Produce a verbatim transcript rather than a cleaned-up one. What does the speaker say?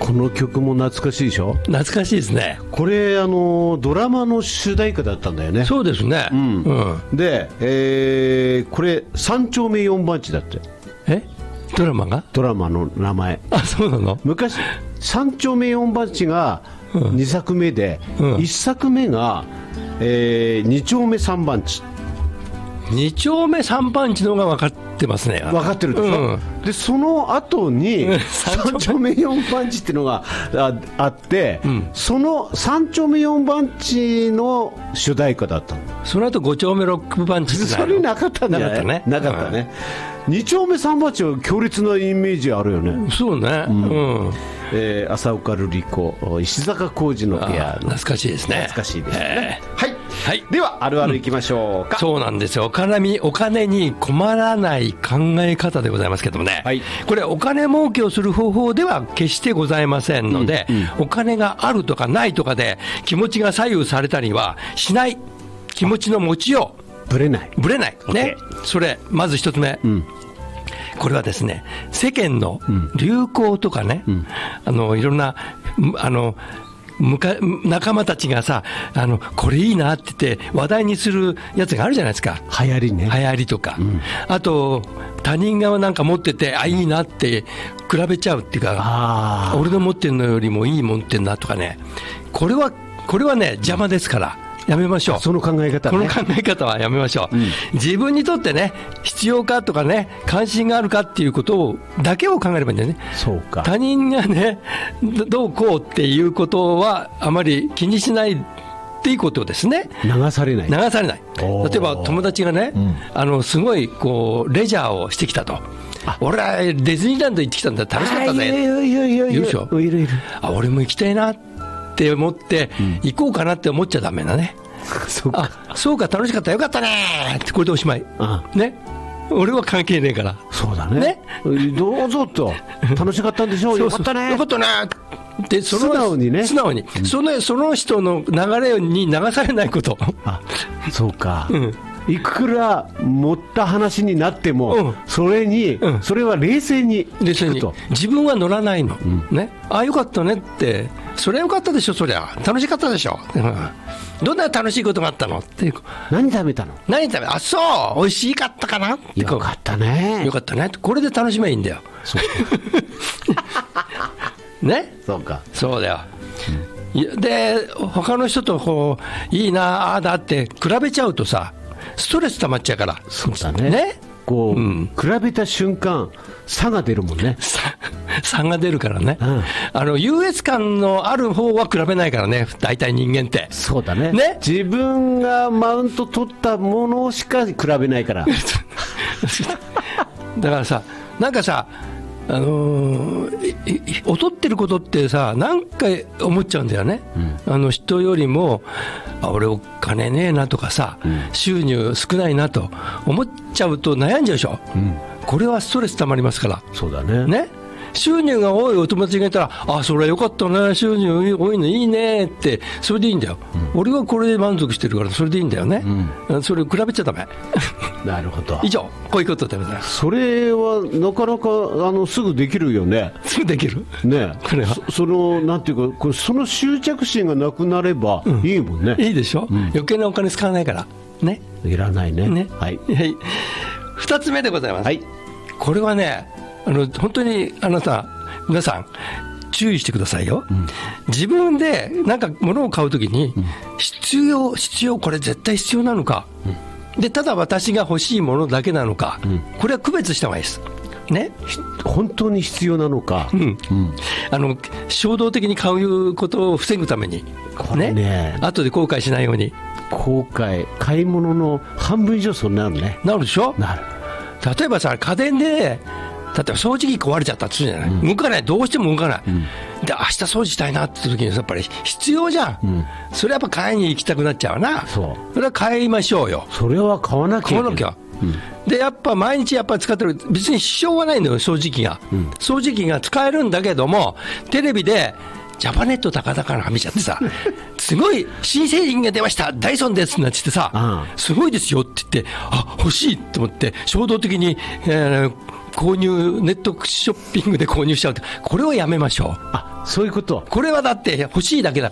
この曲も懐かしいでしょ。 懐かしいですね。 これあのドラマの主題歌だったんだよね。 そうですね、 うんうん、 で、えー、これ三丁目四番地だって。 えドラマがドラマの名前。 あ、そうなの。 昔三丁目四番地がにさくめで、うん、いっさくめが、えー、二丁目三番地。 二丁目三番地の方が分かってますね。 分かってるでしょ、うん、でその後に三丁目四番地っていうのが あ, あって、うん、その三丁目四番地の主題歌だったの。 その後五丁目六番地ってそれなかったんじゃない。なかったね。なかったね、うん、二丁目三番地は強烈なイメージあるよね。 そうね、うんうんえー、浅岡瑠璃子、石坂浩二のペア。 懐かしいですね。 懐かしいですね、えー、はい、はい、ではあるあるいきましょうか、 うん、そうなんですよ。お金に、お金に困らない考え方でございますけどもね、はい、これお金儲けをする方法では決してございませんので、うんうん、お金があるとかないとかで気持ちが左右されたりはしない。気持ちの持ちよう、 ぶれないぶれない、ね、それまず一つ目、うん、これはですね、世間の流行とかね、うん、あのいろんなあの仲間たちがさ、あのこれいいなって言って話題にするやつがあるじゃないですか。 流行りね。 流行りとか、うん、あと他人がなんか持ってて、あ、いいなって比べちゃうっていうか、あ、俺の持ってるのよりもいい持ってんなとかね、これはこれはね邪魔ですからやめましょう。 その考え方、ね、 この考え方はやめましょう、うん、自分にとってね、必要かとかね、関心があるかっていうことをだけを考えればいいんだよね。そうか。他人がねどうこうっていうことはあまり気にしないっていうことですね。 流されない。 流されない。例えば友達がね、うん、あのすごいこうレジャーをしてきたと。俺はディズニーランド行ってきたんだ、楽しかったぜ。いるいるでしょ。いるいる。あ、俺も行きたいなって思って、うん、行こうかなって思っちゃダメだね。そうか。あ、そうか、楽しかった、よかったねってこれでおしまい。ああね。俺は関係ねえから。そうだね。ね。 どうぞと。楽しかったんでしょう。よかったね。 よかったね。でその素直にね。 素直に、うん、そのその人の流れに流されないこと。 あ、そうか。うん。いくら持った話になっても、うん、それに、うん、それは冷静に聞くと。 自分は乗らないの、うん、ね。ああよかったねって、それはよかったでしょ、そりゃ楽しかったでしょ、うん、どんな楽しいことがあったのっていう。 何食べたの。 何食べあ、そう美味しかったかなって。 よかったね、 よかったね、これで楽しめばいいんだよ。そうね。そうか。そうだよ、うん、で他の人とこういいなあだって比べちゃうとさ、ストレス溜まっちゃうから。 そうだね。ね、こう、うん、比べた瞬間差が出るもんね。 差が出るからね、うん、あの優越感のある方は比べないからね、大体人間って。 そうだね。ね、自分がマウント取ったものしか比べないからだからさ、なんかさ、あのー、劣ってることってさ、何回思っちゃうんだよね、うん、あの人よりも、あ、俺お金ねえなとかさ、うん、収入少ないなと思っちゃうと悩んじゃうでしょ、うん、これはストレス溜まりますから。 そうだね。 ね、収入が多いお友達がいたら、あ、それはよかったね、収入多いのいいねって、それでいいんだよ、うん、俺はこれで満足してるからそれでいいんだよね、うん、それを比べちゃダメなるほど。 以上、こういうことでございます。 それはなかなかあのすぐできるよね。 すぐできるね。これは そ, そのなんていうか、これその執着心がなくなればいいもんね、うん、 いいでしょ、うん、余計なお金使わないからね。 いらない ね, ね、 はい、はい、ふたつめでございます、はい、これはね、あの本当にあなた皆さん注意してくださいよ、うん、自分でなんか物を買うときに、うん、必要必要これ絶対必要なのか、うん、でただ私が欲しいものだけなのか、うん、これは区別した方がいいですね。 本当に必要なのか、うんうん、 あの衝動的に買うことを防ぐためにこれね、ね、後で後悔しないように。 後悔、買い物の半分以上そうなるね。 なるでしょ。なる。例えばさ、家電で例えば掃除機壊れちゃったってするじゃない、うん、動かない、どうしても動かない、うん、で明日掃除したいなって時にやっぱり必要じゃん、うん、それやっぱ買いに行きたくなっちゃうな。そう、それは買いましょうよ。 それは買わなきゃいけない。買わなきゃ、 うん、でやっぱ毎日やっぱ使ってる、別に支障はないんだよ掃除機が、うん、掃除機が使えるんだけども、テレビでジャパネット高々から見ちゃってさすごい新製品が出ましたダイソンですなんて言ってさ、ああすごいですよって言って、あ欲しいと思って衝動的に、えー購入、ネットショッピングで購入しちゃうって、これをやめましょう。 あ、 そういうこと。 これはだって欲しいだけだ